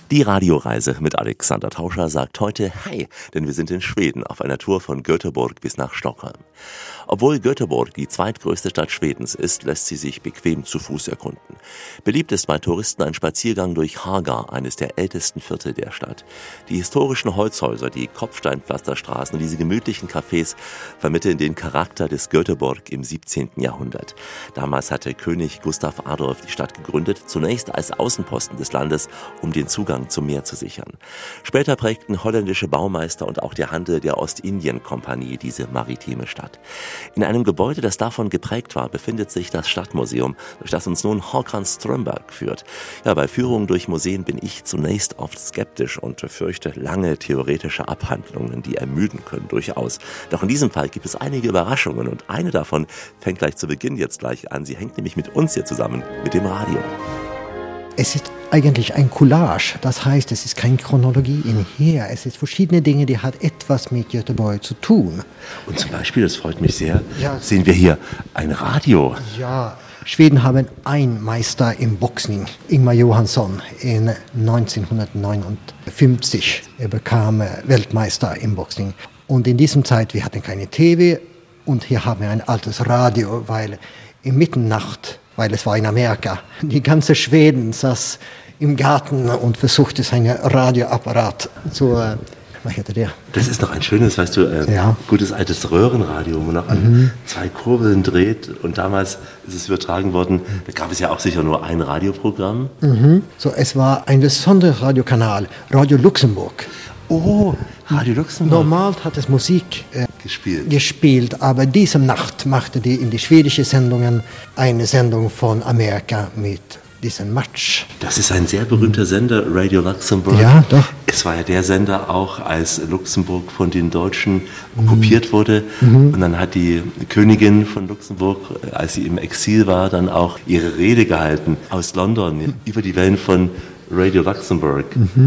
Die Radioreise mit Alexander Tauscher sagt heute Hi, denn wir sind in Schweden auf einer Tour von Göteborg bis nach Stockholm. Obwohl Göteborg die zweitgrößte Stadt Schwedens ist, lässt sie sich bequem zu Fuß erkunden. Beliebt ist bei Touristen ein Spaziergang durch Haga, eines der ältesten Viertel der Stadt. Die historischen Holzhäuser, die Kopfsteinpflasterstraßen und diese gemütlichen Cafés vermitteln den Charakter des Göteborg im 17. Jahrhundert. Damals hatte König Gustav Adolf die Stadt gegründet, zunächst als Außenposten des Landes, um den Zugang zum Meer zu sichern. Später prägten holländische Baumeister und auch der Handel der Ostindien-Kompanie diese maritime Stadt. In einem Gebäude, das davon geprägt war, befindet sich das Stadtmuseum, durch das uns nun Håkan Strömberg führt. Ja, bei Führungen durch Museen bin ich zunächst oft skeptisch und fürchte lange theoretische Abhandlungen, die ermüden können, durchaus. Doch in diesem Fall gibt es einige Überraschungen und eine davon fängt gleich zu Beginn jetzt gleich an. Sie hängt nämlich mit uns hier zusammen, mit dem Radio. Es ist eigentlich ein Collage, das heißt, es ist keine Chronologie in hier. Es sind verschiedene Dinge, die hat etwas mit Göteborg zu tun. Und zum Beispiel, das freut mich sehr, sehen wir hier ein Radio. Ja, Schweden haben einen Meister im Boxing, Ingmar Johansson, in 1959. Er bekam Weltmeister im Boxing. Und in diesem Zeit, wir hatten keine TV und hier haben wir ein altes Radio, weil in Mitternacht, weil es war in Amerika, die ganze Schweden saß im Garten und versuchte seinen Radioapparat zu, was hätte der? Das ist noch ein schönes, weißt du, gutes altes Röhrenradio, wo man noch an zwei Kurbeln dreht und damals ist es übertragen worden, da gab es ja auch sicher nur ein Radioprogramm. So, es war ein besonderer Radiokanal, Radio Luxemburg. Oh, Radio Luxemburg. Normal hat es Musik gespielt, aber diese Nacht machte die in die schwedischen Sendungen eine Sendung von Amerika mit diesem Match. Das ist ein sehr berühmter Sender, Radio Luxemburg. Ja, doch. Es war ja der Sender auch, als Luxemburg von den Deutschen okkupiert wurde. Und dann hat die Königin von Luxemburg, als sie im Exil war, dann auch ihre Rede gehalten aus London über die Wellen von Radio Luxemburg.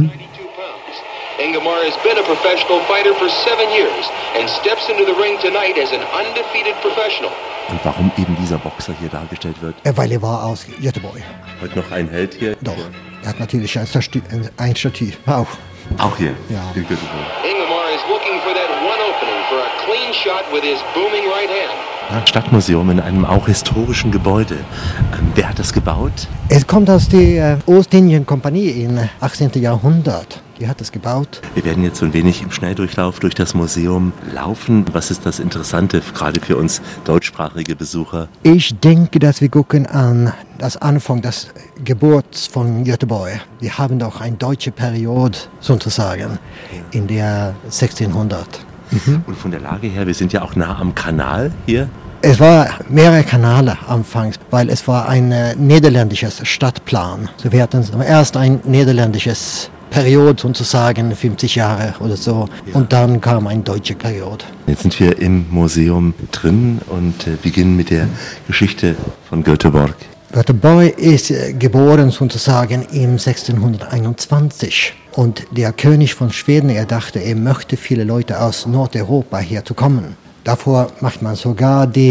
Ingmar has been a professional fighter for 7 years and steps into the ring tonight as an undefeated professional. Und warum eben dieser Boxer hier dargestellt wird? Weil er war aus Göteborg. Heute noch ein Held hier? Doch, er hat natürlich ein Statue. Auch hier, ja. In Göteborg. Ingmar is looking for that one opening for a clean shot with his booming right hand. Stadtmuseum in einem auch historischen Gebäude. Wer hat das gebaut? Es kommt aus der Ostindien-Kompanie im 18. Jahrhundert. Die hat es gebaut. Wir werden jetzt so ein wenig im Schnelldurchlauf durch das Museum laufen. Was ist das Interessante, gerade für uns deutschsprachige Besucher? Ich denke, dass wir gucken an das Anfang des Geburts von Göteborg. Wir haben doch eine deutsche Periode, sozusagen, in der 1600. Und von der Lage her, wir sind ja auch nah am Kanal hier. Es war mehrere Kanäle anfangs, weil es war ein niederländisches Stadtplan. So wir hatten erst ein niederländisches Periode, sozusagen 50 Jahre oder so. Ja. Und dann kam eine deutsche Periode. Jetzt sind wir im Museum drin und beginnen mit der Geschichte von Göteborg. Göteborg ist geboren sozusagen im 1621. Und der König von Schweden, er dachte, er möchte viele Leute aus Nordeuropa hier zu kommen. Davor macht man sogar die